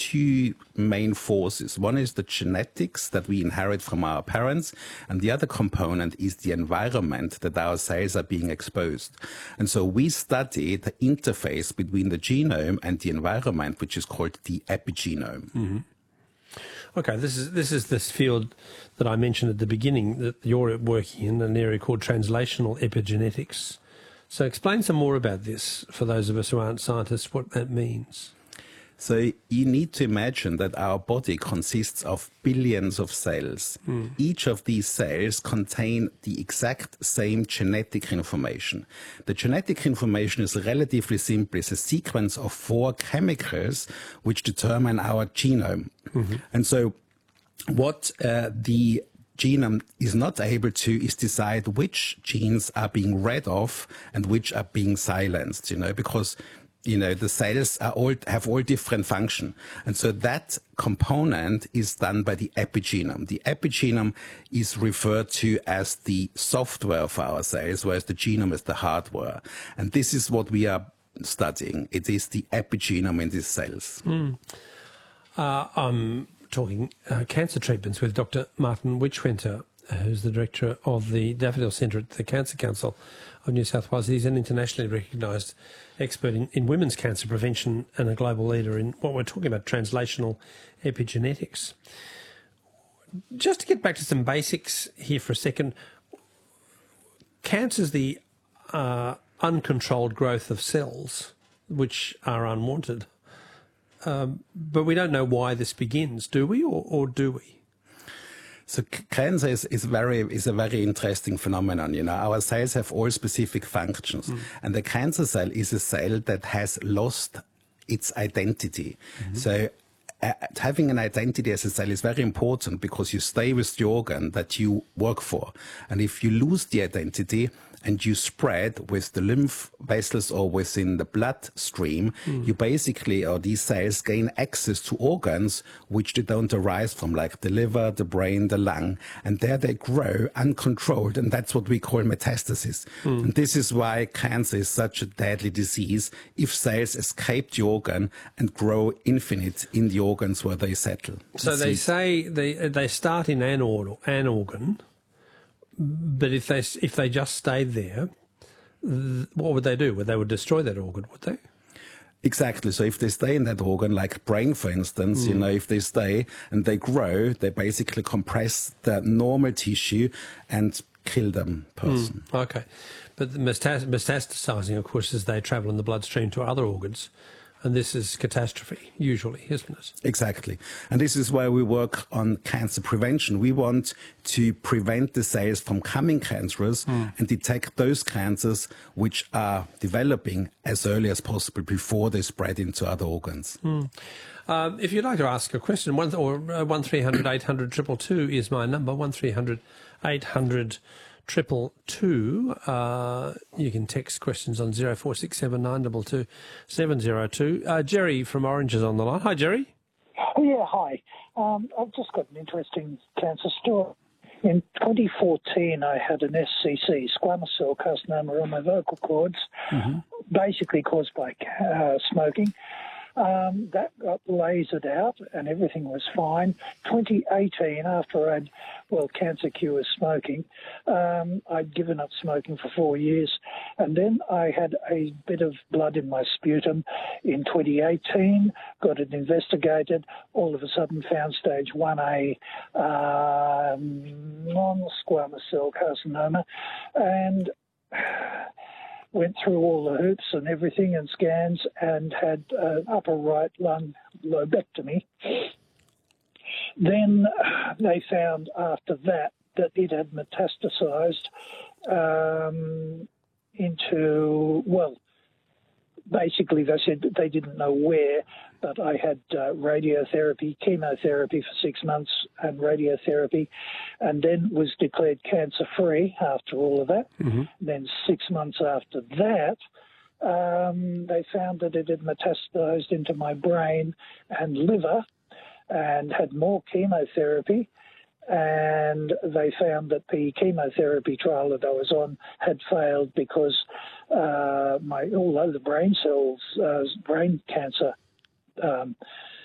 two main forces. One is the genetics that we inherit from our parents, and the other component is the environment that our cells are being exposed. And so we study the interface between the genome and the environment, which is called the epigenome. Mm-hmm. Okay, this is this field that I mentioned at the beginning that you're working in, an area called translational epigenetics. So explain some more about this for those of us who aren't scientists, what that means. So you need to imagine that our body consists of billions of cells. Each of these cells contain the exact same genetic information. The genetic information is relatively simple. It's a sequence of 4 chemicals which determine our genome. And so what the genome is not able to is decide which genes are being read off and which are being silenced, because the cells have all different function. And so that component is done by the epigenome. The epigenome is referred to as the software of our cells, whereas the genome is the hardware. And this is what we are studying. It is the epigenome in these cells. I'm talking cancer treatments with Dr. Martin Witschwenter, who's the director of the Daffodil Centre at the Cancer Council of New South Wales. He's an internationally recognised expert in women's cancer prevention and a global leader in what we're talking about, translational epigenetics. Just to get back to some basics here for a second, cancer's the uncontrolled growth of cells which are unwanted. But we don't know why this begins, do we, or do we? So cancer is a very interesting phenomenon. Our cells have all specific functions, and the cancer cell is a cell that has lost its identity. So having an identity as a cell is very important because you stay with the organ that you work for. And if you lose the identity and you spread with the lymph vessels or within the bloodstream, you basically, or these cells gain access to organs which they don't arise from, like the liver, the brain, the lung, and there they grow uncontrolled, and that's what we call metastasis. And this is why cancer is such a deadly disease, if cells escape the organ and grow infinite in the organs where they settle. So they say they start in an organ, but if they just stayed there, what would they do? They would destroy that organ, would they? Exactly. So if they stay in that organ, like brain, for instance, if they stay and they grow, they basically compress the normal tissue and kill the person. Okay. But the metastasizing, of course, as they travel in the bloodstream to other organs. And this is catastrophe, usually, isn't it? Exactly. And this is why we work on cancer prevention. We want to prevent the cells from becoming cancerous and detect those cancers which are developing as early as possible before they spread into other organs. If you'd like to ask a question, 1300 800 222 is my number, 1300 800 222. You can text questions on 0467 922 702. Jerry from Orange is on the line. Hi, Jerry. Oh, yeah, hi. I've just got an interesting cancer story. In 2014, I had an SCC, squamous cell carcinoma, on my vocal cords, basically caused by smoking. That got lasered out and everything was fine. 2018, after cancer cure smoking, I'd given up smoking for 4 years. And then I had a bit of blood in my sputum in 2018, got it investigated, all of a sudden found stage 1A non-squamous cell carcinoma, and went through all the hoops and everything and scans and had an upper right lung lobectomy. Then they found after that it had metastasized into, basically they said that they didn't know where, but I had radiotherapy, chemotherapy for 6 months and radiotherapy, and then was declared cancer-free after all of that. Then 6 months after that, they found that it had metastasized into my brain and liver and had more chemotherapy. And they found that the chemotherapy trial that I was on had failed because although the brain cells, brain cancer